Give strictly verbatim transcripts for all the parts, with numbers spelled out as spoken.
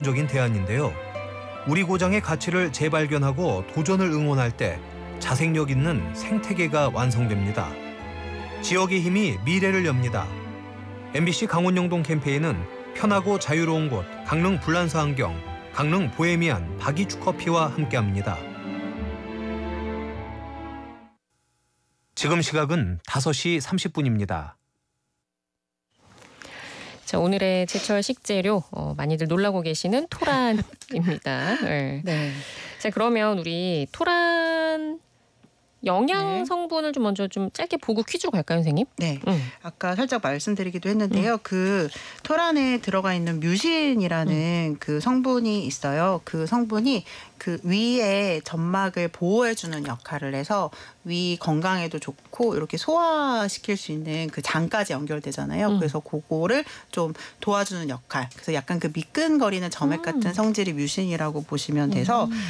적인 대안인데요. 우리 고장의 가치를 재발견하고 도전을 응원할 때 자생력 있는 생태계가 완성됩니다. 지역의 힘이 미래를 엽니다. 엠비씨 강원 영동 캠페인은 편하고 자유로운 곳 강릉 불란서 안경, 강릉 보헤미안 박이추 커피와 함께합니다. 지금 시각은 다섯 시 삼십 분입니다. 자, 오늘의 제철 식재료 어, 많이들 놀라고 계시는 토란입니다. 네. 네. 자, 그러면 우리 토란 영양 네. 성분을 좀 먼저 좀 짧게 보고 퀴즈로 갈까요, 선생님? 네. 음. 아까 살짝 말씀드리기도 했는데요. 음. 그 토란에 들어가 있는 뮤신이라는 음. 그 성분이 있어요. 그 성분이 그 위의 점막을 보호해주는 역할을 해서 위 건강에도 좋고 이렇게 소화시킬 수 있는 그 장까지 연결되잖아요. 음. 그래서 그거를 좀 도와주는 역할. 그래서 약간 그 미끈거리는 점액 같은 음. 성질이 뮤신이라고 보시면 돼서 음.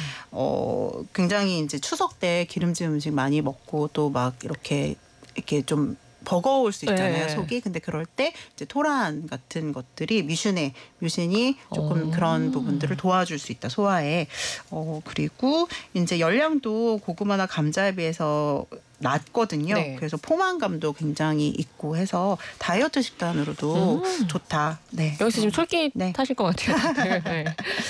어, 굉장히 이제 추석 때 기름진 음식 많이 먹고 또 막 이렇게 이렇게 좀 버거울 수 있잖아요. 네. 속이. 근데 그럴 때 이제 토란 같은 것들이 뮤신에 뮤신이 조금 오. 그런 부분들을 도와줄 수 있다. 소화에. 어 그리고 이제 열량도 고구마나 감자에 비해서 낮거든요. 네. 그래서 포만감도 굉장히 있고 해서 다이어트 식단으로도 음. 좋다. 네. 여기서 지금 솔깃 네. 타실 것 같아요. 네.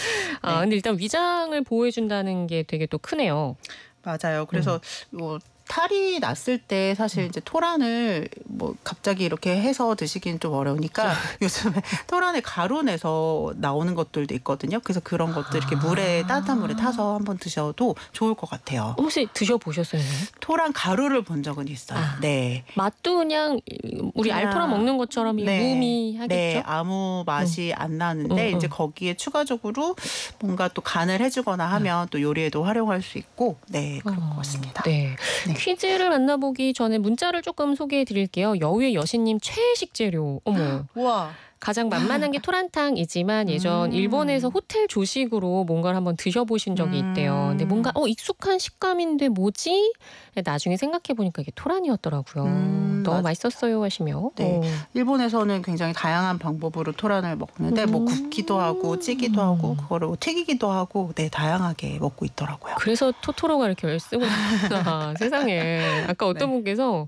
아, 근데 일단 위장을 보호해준다는 게 되게 또 크네요. 맞아요. 그래서 음. 뭐 탈이 났을 때 사실 이제 토란을 뭐 갑자기 이렇게 해서 드시기는 좀 어려우니까 요즘에 토란에 가루 내서 나오는 것들도 있거든요. 그래서 그런 것들 이렇게 물에 따뜻한 물에 타서 한번 드셔도 좋을 것 같아요. 혹시 드셔보셨어요? 토란 가루를 본 적은 있어요. 아, 네. 맛도 그냥 우리 그냥, 알토란 먹는 것처럼 네, 무미하겠죠? 네. 아무 맛이 음. 안 나는데 음, 음. 이제 거기에 추가적으로 뭔가 또 간을 해주거나 하면 음. 또 요리에도 활용할 수 있고 네 그럴 어, 것 같습니다. 네. 네. 퀴즈를 만나보기 전에 문자를 조금 소개해 드릴게요. 여우의 여신님 최애 식재료. 어머. 우와. 가장 만만한 게 토란탕이지만 예전 음. 일본에서 호텔 조식으로 뭔가를 한번 드셔보신 적이 있대요. 근데 뭔가 어 익숙한 식감인데 뭐지? 나중에 생각해보니까 이게 토란이었더라고요. 음, 너무 맞... 맛있었어요 하시며. 네, 어. 일본에서는 굉장히 다양한 방법으로 토란을 먹는데 음. 뭐 굽기도 하고 찌기도 음. 하고 그거를 뭐 튀기기도 하고 네 다양하게 먹고 있더라고요. 그래서 토토로가 이렇게 쓰고 있구나. 세상에. 아까 어떤 네. 분께서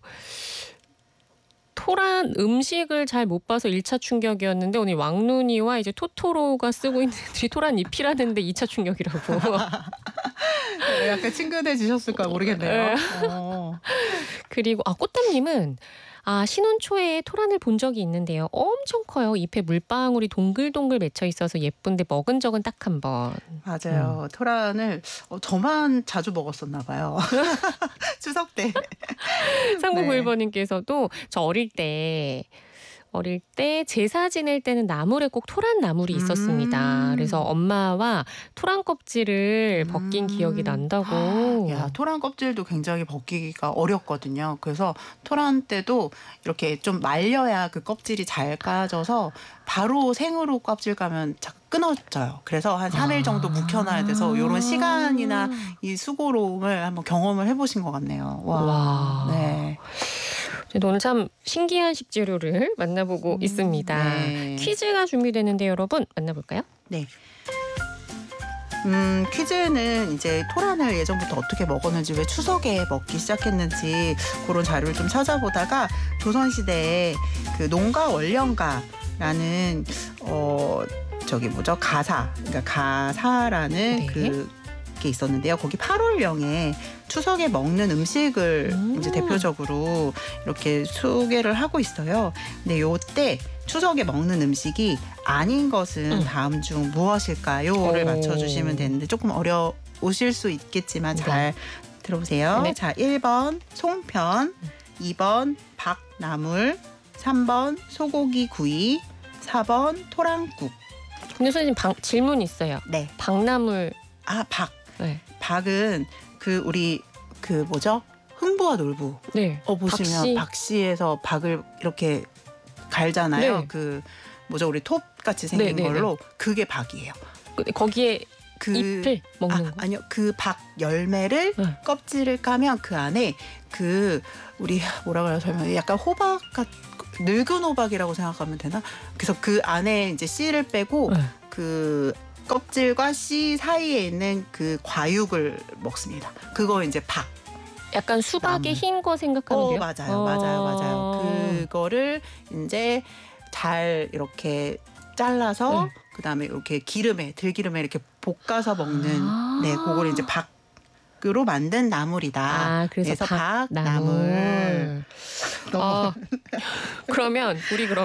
토란 음식을 잘 못 봐서 일 차 충격이었는데 오늘 왕눈이와 이제 토토로가 쓰고 있는 들이 토란 잎이라는데 이 차 충격이라고. 약간 친근해지셨을까 모르겠네요. 어. 그리고 아 꽃담님은 아 신혼 초에 토란을 본 적이 있는데요. 엄청 커요. 잎에 물방울이 동글동글 맺혀 있어서 예쁜데 먹은 적은 딱 한 번. 맞아요. 음. 토란을 어, 저만 자주 먹었었나 봐요. 추석 때. 삼구구일 번님께서도 저 어릴 때 어릴 때 제사 지낼 때는 나물에 꼭 토란 나물이 있었습니다. 음. 그래서 엄마와 토란 껍질을 벗긴 음. 기억이 난다고. 야, 토란 껍질도 굉장히 벗기기가 어렵거든요. 그래서 토란 때도 이렇게 좀 말려야 그 껍질이 잘 까져서 바로 생으로 껍질 까면 자꾸 끊어져요. 그래서 한 삼 일 정도 묵혀놔야 돼서 이런 시간이나 이 수고로움을 한번 경험을 해보신 것 같네요. 와. 와. 네. 오늘 참 신기한 식재료를 만나보고 음, 있습니다. 네. 퀴즈가 준비되는데 여러분 만나볼까요? 네. 음, 퀴즈는 이제 토란을 예전부터 어떻게 먹었는지 왜 추석에 먹기 시작했는지 그런 자료를 좀 찾아보다가 조선시대에 그 농가 원령가라는 어 저기 뭐죠 가사 그러니까 가사라는 네. 그 게 있었는데요. 거기 팔월령에 추석에 먹는 음식을 음. 이제 대표적으로 이렇게 소개를 하고 있어요. 근데 요때 추석에 먹는 음식이 아닌 것은 음. 다음 중 무엇일까요?를 맞춰주시면 되는데 조금 어려우실 수 있겠지만 잘 네. 들어보세요. 네. 자, 일 번 송편, 이 번 박나물, 삼 번 소고기 구이, 사 번 토란국. 근데 선생님 방, 질문 있어요. 네. 박나물. 아, 박. 네. 박은 그 우리 그 뭐죠? 흥부와 놀부. 네. 어 보시면 박씨. 박씨에서 박을 이렇게 갈잖아요. 네. 그 뭐죠? 우리 톱 같이 생긴 네, 네, 걸로 네. 그게 박이에요. 거기에 그 잎을 먹는 아, 거? 아니요. 그 박 열매를 네. 껍질을 까면 그 안에 그 우리 뭐라 그래야 설명? 약간 호박 같 늙은 호박이라고 생각하면 되나? 그래서 그 안에 이제 씨를 빼고 네. 그 껍질과 씨 사이에 있는 그 과육을 먹습니다. 그거 이제 박. 약간 수박의 나무. 흰 거 생각하면 어, 돼요? 맞아요, 맞아요, 맞아요. 그거를 이제 잘 이렇게 잘라서 네. 그다음에 이렇게 기름에 들기름에 이렇게 볶아서 먹는 아. 네, 그거를 이제 박으로 만든 나물이다. 아, 그래서 박나물. 박나물. 너무 아, 그러면 우리 그럼